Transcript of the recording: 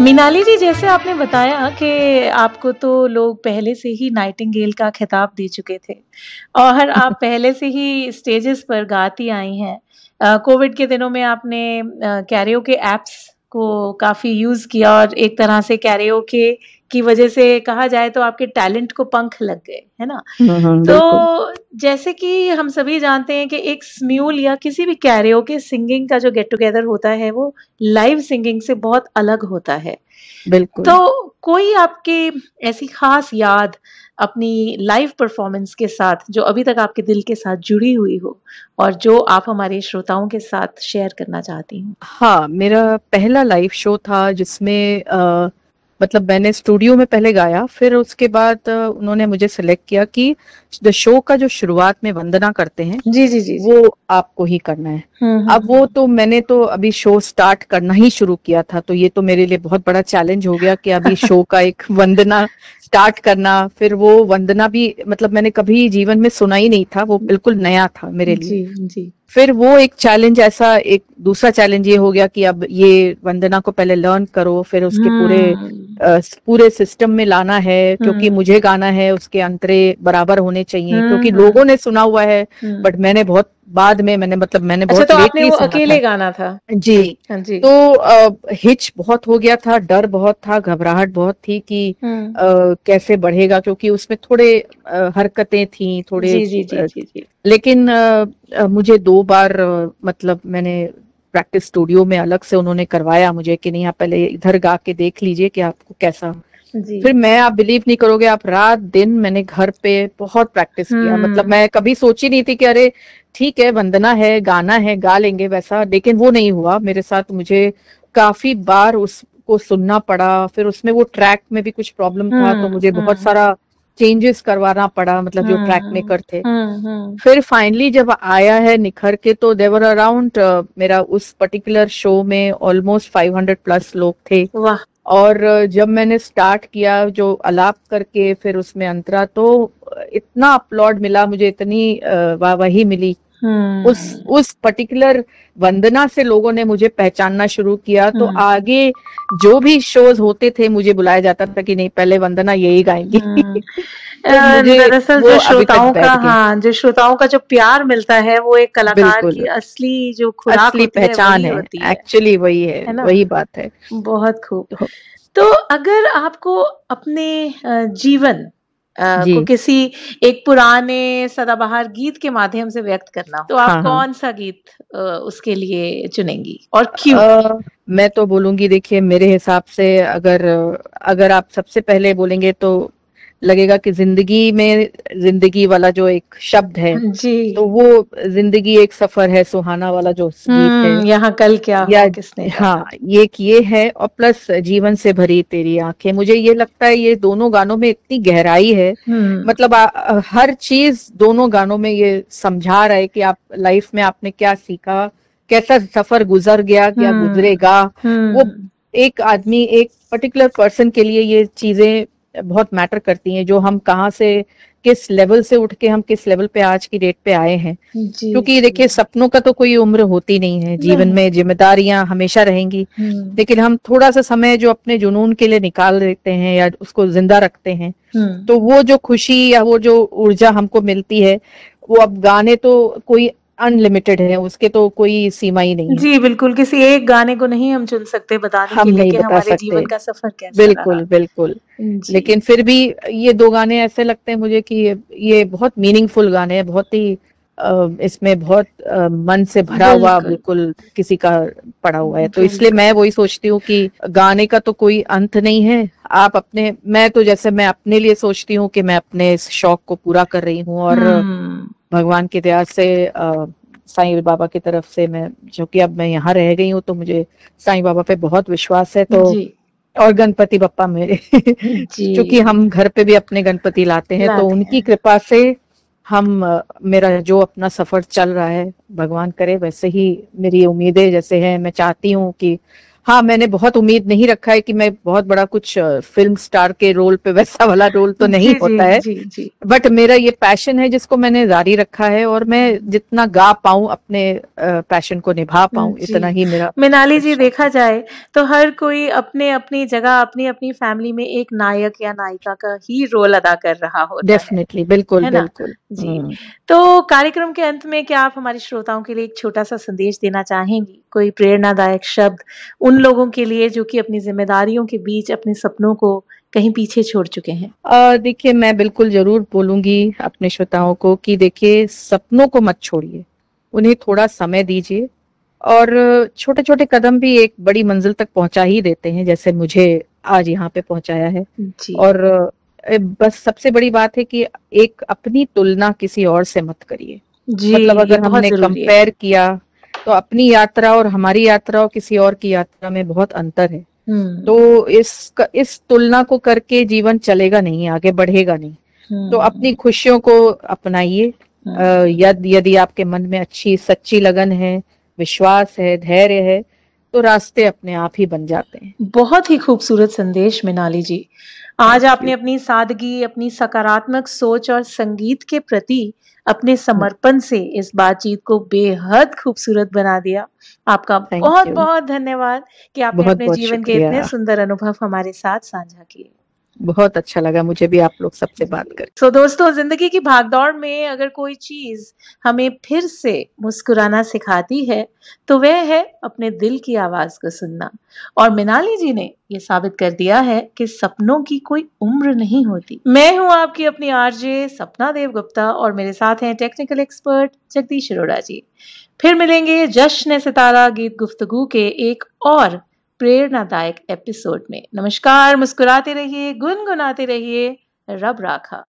मीनाली जी, जैसे आपने बताया कि आपको तो लोग पहले से ही नाइटिंगेल का खिताब दे चुके थे और आप पहले से ही स्टेजेस पर गाती आई हैं। कोविड के दिनों में आपने कैरियोके ऐप्स को काफ़ी यूज़ किया और एक तरह से कैरियोके की वजह से कहा जाए तो आपके टैलेंट को पंख लग गए, है ना? बिल्कुल। तो जैसे कि हम सभी जानते हैं कि एक स्म्यूल या किसी भी कैरियोके सिंगिंग का जो गेट टुगेदर होता है वो लाइव सिंगिंग से बहुत अलग होता है। बिल्कुल। तो कोई आपकी ऐसी खास याद अपनी लाइव परफॉर्मेंस के साथ जो अभी तक आपके दिल के साथ जुड़ी हुई हो और जो आप हमारे श्रोताओं के साथ शेयर करना चाहती हूँ? हाँ, मेरा पहला लाइव शो था जिसमें मतलब मैंने स्टूडियो में पहले गाया, फिर उसके बाद उन्होंने मुझे सेलेक्ट किया कि द शो का जो शुरुआत में वंदना करते हैं जी जी जी वो आपको ही करना है। अब वो तो मैंने तो अभी शो स्टार्ट करना ही शुरू किया था, तो ये तो मेरे लिए बहुत बड़ा चैलेंज हो गया कि अभी शो का एक वंदना स्टार्ट करना, फिर वो वंदना भी मतलब मैंने कभी जीवन में सुना ही नहीं था, वो बिल्कुल नया था मेरे लिए। जी जी फिर वो एक चैलेंज, ऐसा एक दूसरा चैलेंज ये हो गया कि अब ये वंदना को पहले लर्न करो, फिर उसके पूरे सिस्टम में लाना है, क्योंकि मुझे गाना है, उसके अंतरे बराबर होने चाहिए, क्योंकि लोगों ने सुना हुआ है बट मैंने बहुत बाद में मैंने अच्छा, बहुत तो आपने लेटली वो सुना अकेले था। गाना था? जी। हाँ जी। तो हिच बहुत हो गया था, डर बहुत था, घबराहट बहुत थी कि कैसे बढ़ेगा, क्योंकि उसमें थोड़े हरकतें थी, थोड़े जी जी जी जी जी लेकिन मुझे 2 बार मतलब मैंने प्रैक्टिस स्टूडियो में अलग से उन्होंने करवाया मुझे कि नहीं आप पहले इधर गा के देख लीजिए कि आपको कैसा। जी फिर मैं, आप बिलीव नहीं करोगे, आप रात दिन मैंने घर पे बहुत प्रैक्टिस किया, मतलब मैं कभी सोची नहीं थी कि अरे ठीक है वंदना है, गाना है, गा लेंगे वैसा, लेकिन वो नहीं हुआ मेरे साथ। मुझे काफी बार उसको सुनना पड़ा, फिर उसमें वो ट्रैक में भी कुछ प्रॉब्लम था, तो मुझे बहुत सारा चेंजेस करवाना पड़ा, मतलब जो ट्रैक मेकर थे। फिर फाइनली जब आया है निखर के, तो देवर अराउंड मेरा उस पर्टिकुलर शो में ऑलमोस्ट 500 प्लस लोग थे। वाह। और जब मैंने स्टार्ट किया जो अलाप करके फिर उसमें अंतरा, तो इतना अपलॉड मिला मुझे, इतनी वाहवाही मिली उस पर्टिकुलर वंदना से, लोगों ने मुझे पहचानना शुरू किया। तो आगे जो भी शोज होते थे मुझे बुलाया जाता था कि नहीं पहले वंदना यही गाएंगी। तो मुझे दरअसल वो जो अभी तक श्रोताओं का, बैठ गए। हाँ, जो श्रोताओं का जो प्यार मिलता है वो एक कलाकार की बिल्कुल, असली जो खुराक असली होती है पहचान वही है, होती एक्चुअली वही है, है ना? वही बात है। बहुत खूब। तो तो अगर आपको अपने जीवन जी। को किसी एक पुराने सदाबहार गीत के माध्यम से व्यक्त करना हो, तो आप हाँ हाँ। कौन सा गीत उसके लिए चुनेंगी और क्यों? मैं तो बोलूंगी, देखिए मेरे हिसाब से अगर अगर आप सबसे पहले बोलेंगे तो लगेगा कि जिंदगी में, जिंदगी वाला जो एक शब्द है, जी। तो वो जिंदगी एक सफर है सुहाना वाला जो गीत है, यहाँ कल क्या या हो किसने हाँ जाना। ये है, और प्लस जीवन से भरी तेरी आंखें, मुझे ये लगता है ये दोनों गानों में इतनी गहराई है, मतलब हर चीज दोनों गानों में ये समझा रहा है कि आप लाइफ में आपने क्या सीखा, कैसा सफर गुजर गया, क्या गुजरेगा। वो एक आदमी, एक पर्टिकुलर पर्सन के लिए ये चीजें बहुत मैटर करती हैं, जो हम कहाँ से, किस लेवल से उठ के हम किस लेवल पे आज की डेट पे आए हैं। जी क्योंकि जी देखिए सपनों का तो कोई उम्र होती नहीं है, जीवन नहीं। में जिम्मेदारियां हमेशा रहेंगी, लेकिन हम थोड़ा सा समय जो अपने जुनून के लिए निकाल देते हैं या उसको जिंदा रखते हैं, तो वो जो खुशी या वो जो ऊर्जा हमको मिलती है, वो अब गाने तो कोई अनलिमिटेड है, उसके तो कोई सीमा ही नहीं है। जी बिल्कुल, किसी एक गाने को नहीं हम चुन सकते बताने हम के लिए नहीं कि बता हमारे सकते। जीवन का सफर कैसा रहा। बिल्कुल बिल्कुल। जी। लेकिन फिर भी ये 2 गाने ऐसे लगते हैं मुझे कि ये बहुत मीनिंगफुल गाने हैं, बहुत ही इसमें बहुत मन से भरा हुआ बिल्कुल बिल्कुल किसी का पड़ा हुआ है, तो इसलिए बिल्कुल। मैं वही सोचती हूँ कि गाने का तो कोई अंत नहीं है। आप अपने, मैं तो जैसे मैं अपने लिए सोचती हूँ कि मैं अपने इस शौक को पूरा कर रही हूँ, और भगवान की दया से साईं बाबा की तरफ से, मैं जो कि अब मैं यहाँ रह गई हूँ तो मुझे साईं बाबा पे बहुत विश्वास है, तो जी और गणपति बप्पा मेरे क्योंकि जी हम घर पे भी अपने गणपति लाते हैं, तो लाते उनकी हैं। कृपा से हम मेरा जो अपना सफर चल रहा है, भगवान करे वैसे ही मेरी उम्मीदें जैसे हैं, मैं चाहती हूँ कि हाँ, मैंने बहुत उम्मीद नहीं रखा है कि मैं बहुत बड़ा कुछ फिल्म स्टार के रोल पे वैसा वाला रोल तो नहीं जी, जी, होता है। जी, जी। बट मेरा ये पैशन है जिसको मैंने जारी रखा है, और मैं जितना गा पाऊं अपने पैशन को निभा पाऊं, इतना जी। ही मेरा मृणाली बस जी, शौक देखा है। जाए तो हर कोई अपने-अपनी जगह, अपनी-अपनी फैमिली में एक नायक या नायिका का ही रोल अदा कर रहा होता डेफिनेटली, बिल्कुल है ना? बिल्कुल। जी। तो कार्यक्रम के अंत में क्या आप हमारे श्रोताओं के लिए एक छोटा-सा संदेश देना चाहेंगी? कोई प्रेरणादायक शब्द उन लोगों के लिए जो कि अपनी ज़िम्मेदारियों के बीच अपने सपनों को कहीं पीछे छोड़ चुके हैं? देखिए, मैं बिल्कुल जरूर बोलूंगी अपने श्रोताओं को कि देखिए, सपनों को मत छोड़िए, उन्हें थोड़ा समय दीजिए, और छोटे छोटे कदम भी एक बड़ी मंजिल तक पहुंचा ही देते हैं, जैसे मुझे आज यहाँ पे पहुंचाया है। जी। और बस सबसे बड़ी बात है कि एक अपनी तुलना किसी और से मत करिए। जी, मतलब ये अगर बहुत हमने ज़रूरी है। कंपेयर किया तो अपनी यात्रा और हमारी यात्रा और किसी और की यात्रा में बहुत अंतर है। हुँ, तो इस तुलना को करके जीवन चलेगा नहीं, आगे बढ़ेगा नहीं। तो अपनी हुँ, खुशियों को अपनाइए। हुँ। यदि आपके मन में अच्छी सच्ची लगन है, विश्वास है, धैर्य है, तो रास्ते अपने आप ही बन जाते हैं। बहुत ही खूबसूरत संदेश मृणाली जी। आज थैंक आपने यू। अपनी सादगी, अपनी सकारात्मक सोच और संगीत के प्रति अपने समर्पण से इस बातचीत को बेहद खूबसूरत बना दिया। आपका थैंक यू। बहुत-बहुत धन्यवाद कि आपने बहुत अपने बहुत जीवन के शुक्रिया। इतने सुंदर अनुभव हमारे साथ साझा किए। बहुत अच्छा लगा मुझे भी आप लोग सबसे बात जी। करके। सो दोस्तों, ज़िंदगी की भागदौड़ में अगर कोई चीज़ हमें फिर से मुस्कुराना सिखाती है, तो वह है अपने दिल की आवाज़ को सुनना। और मृणाली जी ने ये साबित कर दिया है कि सपनों की कोई उम्र नहीं होती। मैं हूँ आपकी अपनी आरजे सपना देव गुप्ता, और मेरे साथ हैं टेक्निकल एक्सपर्ट जगदीश अरोड़ा जी। फिर मिलेंगे जश्न सितारा गीत गुफ्तगू के एक और प्रेरणादायक एपिसोड में। नमस्कार, मुस्कुराते रहिए, गुनगुनाते रहिए, रब राखा।